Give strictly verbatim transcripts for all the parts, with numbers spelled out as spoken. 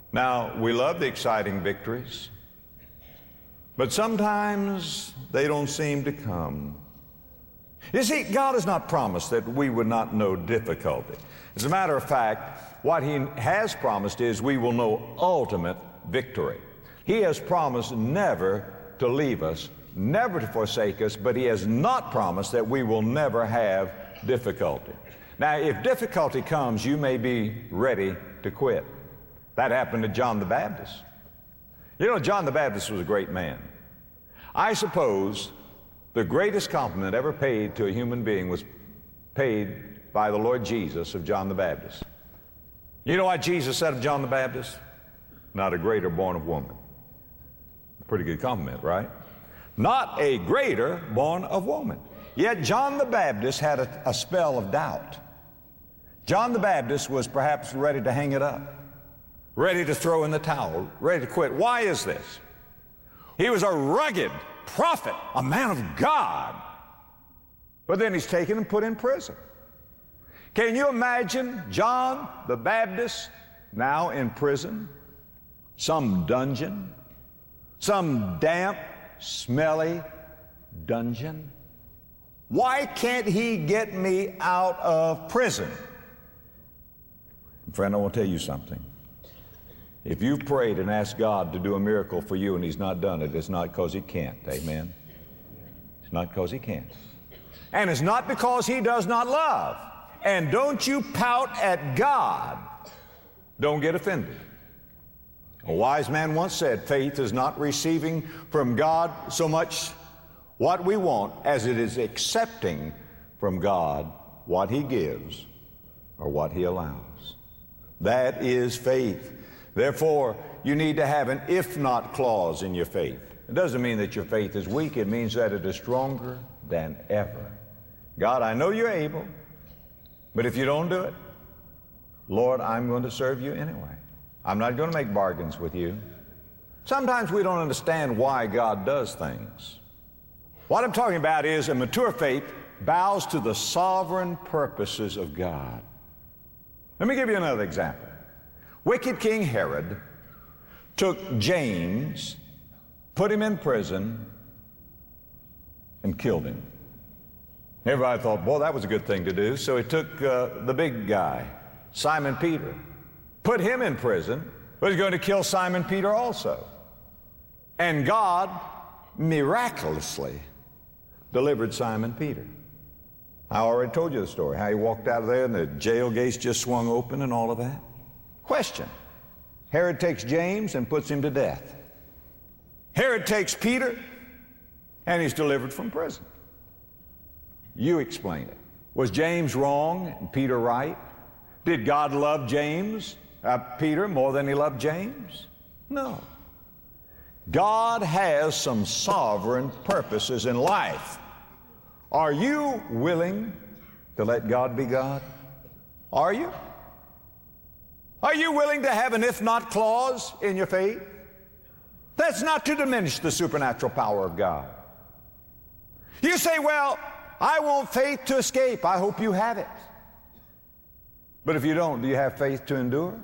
Now, we love the exciting victories, but sometimes they don't seem to come. You see, God has not promised that we would not know difficulty. As a matter of fact, what He has promised is we will know ultimate victory. He has promised never to leave us, never to forsake us, but He has not promised that we will never have difficulty. Now, if difficulty comes, you may be ready to quit. That happened to John the Baptist. You know, John the Baptist was a great man. I suppose the greatest compliment ever paid to a human being was paid by the Lord Jesus of John the Baptist. You know what Jesus said of John the Baptist? Not a greater born of woman. Pretty good compliment, right? Not a greater born of woman. Yet John the Baptist had a, a spell of doubt. John the Baptist was perhaps ready to hang it up, ready to throw in the towel, ready to quit. Why is this? He was a rugged prophet, a man of God. But then he's taken and put in prison. Can you imagine John the Baptist now in prison? Some dungeon, some damp, smelly dungeon. Why can't he get me out of prison? Friend, I want to tell you something. If you've prayed and asked God to do a miracle for you and He's not done it, it's not because He can't. Amen? It's not because He can't. And it's not because He does not love. And don't you pout at God. Don't get offended. A wise man once said, faith is not receiving from God so much what we want as it is accepting from God what He gives or what He allows. That is faith. Therefore, you need to have an if not clause in your faith. It doesn't mean that your faith is weak. It means that it is stronger than ever. God, I know you're able, but if you don't do it, Lord, I'm going to serve you anyway. I'm not going to make bargains with you. Sometimes we don't understand why God does things. What I'm talking about is a mature faith bows to the sovereign purposes of God. Let me give you another example. Wicked King Herod took James, put him in prison, and killed him. Everybody thought, boy, that was a good thing to do. So he took uh, the big guy, Simon Peter, put him in prison, but he's going to kill Simon Peter also. And God miraculously delivered Simon Peter. I already told you the story, how he walked out of there and the jail gates just swung open and all of that. Question. Herod takes James and puts him to death. Herod takes Peter and he's delivered from prison. You explain it. Was James wrong and Peter right? Did God love James, uh, Peter, more than He loved James? No. God has some sovereign purposes in life. Are you willing to let God be God? Are you? Are you willing to have an if not clause in your faith? That's not to diminish the supernatural power of God. You say, well, I want faith to escape. I hope you have it. But if you don't, do you have faith to endure?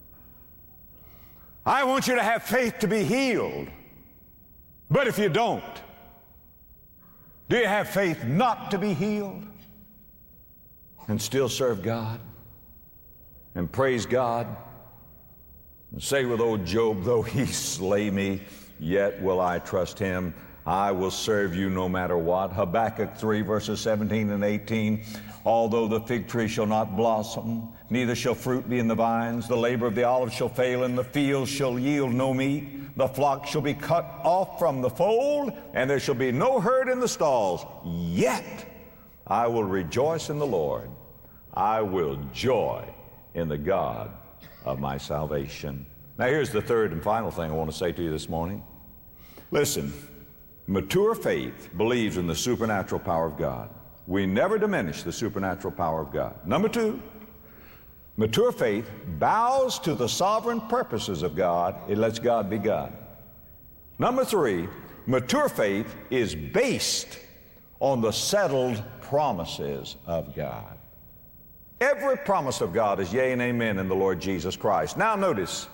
I want you to have faith to be healed. But if you don't, do you have faith not to be healed and still serve God and praise God and say with old Job, though He slay me, yet will I trust Him. I will serve you no matter what. Habakkuk three, verses seventeen and eighteen. Although the fig tree shall not blossom, neither shall fruit be in the vines, the labor of the olive shall fail, and the field shall yield no meat. The flock shall be cut off from the fold, and there shall be no herd in the stalls. Yet I will rejoice in the Lord. I will joy in the God of my salvation. Now here's the third and final thing I want to say to you this morning. Listen, mature faith believes in the supernatural power of God. We never diminish the supernatural power of God. Number two, mature faith bows to the sovereign purposes of God. It lets God be God. Number three, mature faith is based on the settled promises of God. Every promise of God is yea and amen in the Lord Jesus Christ. Now notice,